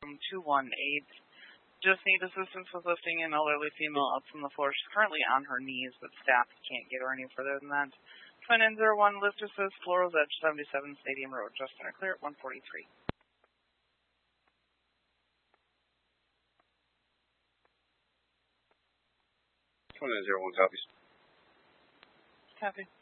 room 218. Just need assistance with lifting an elderly female up from the floor. She's currently on her knees, but staff can't get her any further than that. Twin N01, lift assist, Florals Edge 77 Stadium Road. Justin are clear at 143. Twin N01 copies. Copy.